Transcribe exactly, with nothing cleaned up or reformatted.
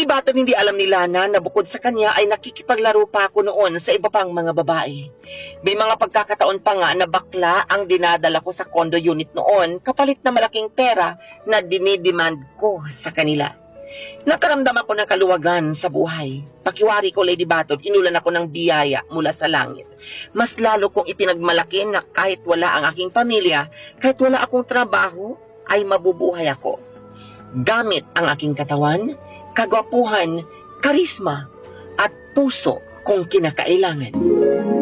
Lady Baton, hindi alam ni Lana na bukod sa kanya ay nakikipaglaro pa ako noon sa iba pang mga babae. May mga pagkakataon pa nga na bakla ang dinadala ko sa condo unit noon kapalit na malaking pera na dinidemand ko sa kanila. Nakaramdam ako ng kaluwagan sa buhay. Pakiwari ko, Lady Baton, inulan ako ng biyaya mula sa langit. Mas lalo kong ipinagmalaki na kahit wala ang aking pamilya, kahit wala akong trabaho, ay mabubuhay ako. Gamit ang aking katawan, kagwapuhan, karisma, at puso kung kinakailangan.